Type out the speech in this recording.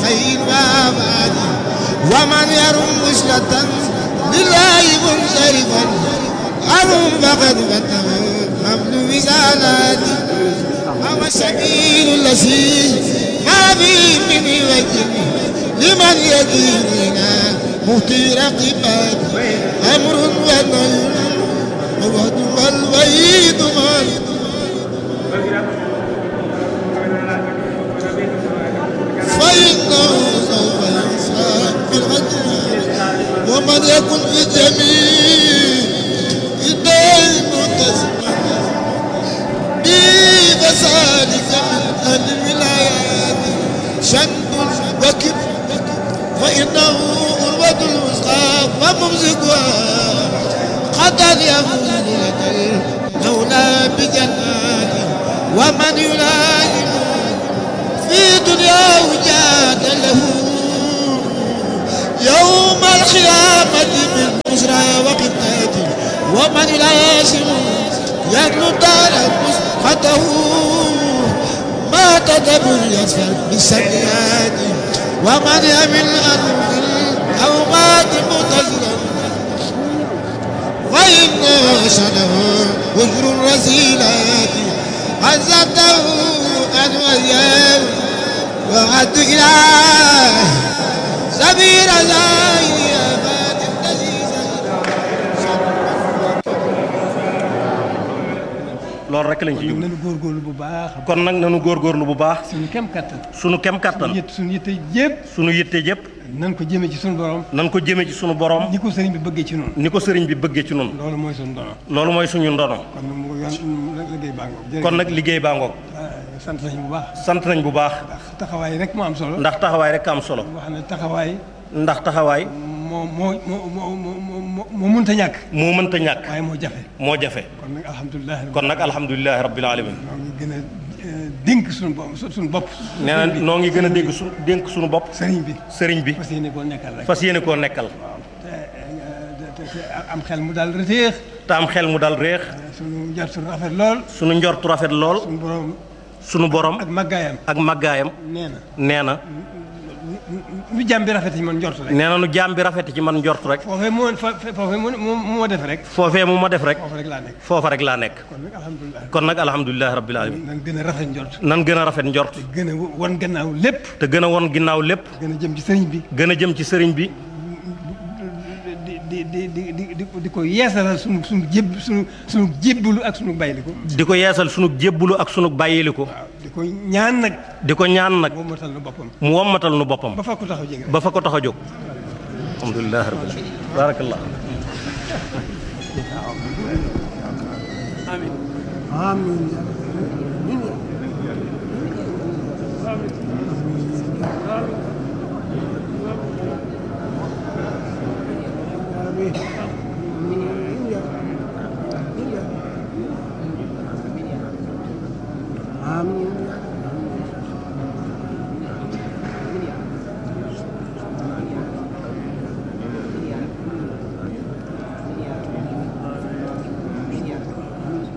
خير وابادي ومن يرم وصلة لله منصرفا أرم فقد فتح حمل وزالاتي هو السبيل الذي ما فيه من وجه لمن يديننا مهتي رقبات أمر ونهي الوعد والوعيد فإنه سوف يحساب بالغدر ومن يكن في جميع الدين متسما به فذلك من أهل الولايات شنب وكب فإنه أروة الوثقى وممسكها قد يفوز لك المولى بجناته ومن يلازم في دنياه جاد له يوم القيامة من بشرى وقتاته ومن يلازم يدلو دار مسقطه ما تدبر يسفر بالسيئات ومن يمل أرض أو مات متزرا فإنه شنه وجر الرسيلات عزته أن وياه وعد إله سبيل زاهي أباد loolu rek lañ ci jublu nañu góorgóorlu bu baax. kon nag nañu góorgóorlu bu baax. suñu kem kattan. suñu kem kattan. suñu yitte yëpp. suñu yitte yëpp. nan ko jëmee ci suñu borom. nan ko jëmee ci suñu borom. ni ko sëriñ bi bëggee ci noonu. ni ko sëriñ bi bëggee ci noonu. loolu mooy suñu ndono. loolu mooy suñu ndono. kon nag mu liggéey baa ngoog. kon nag liggéey baa ngoog. sant nañ bu baax. sant nañ bu baax. ndax taxawaay rek moo am solo. ndax taxawaay rek am solo. wax ne taxawaay. ndax taxawaay. moo mënta ñàkk. moo mënta ñàkk. waaye moo jafe. moo jafe. kon nag alhamdulilah rabbil alamin. noo ngi gën a dénk suñu bopp. nee na noo ngi gën a dénk suñu bopp. sëriñ bi. fas yéene koo nekkal rek. fas yéene koo nekkal. te am xel mu daal réex. te am xel mu daal réex. suñu njortu rafet lool. suñu njortu rafet lool. suñu borom. ak màggaayam. ak màggaayam. nee na. nu jàmm bi rafet ci man njort rek. nee na nu jàmm bi rafet ci man njort rek. foofee mu ma def rek. foofee mu ma def rek. foofa rek laa nekk. foofa rek laa nekk. kon nag alhamdulilah rabbil alamin. nan gën a rafet njort. nan gën a rafet njort. te gën a won gannaaw lépp. te gën a won ginnaaw lépp. gën a jëm ci sëriñ bi. gën a jëm ci sëriñ bi. di ko yeesalal sunu jébbalu ak sunu bàyyiliku. di ko yeesal sunu jébbalu ak sunu bàyyiliku. di ko ñaan nag. di ko ñaan nag. mu wommatal nu boppam. mu wommatal nu boppam. ba fa ko tax a jóg. ba fa ko tax a jóg. alhamdulilah rabbil alamin. barakallah. amiin. amiin. amiin.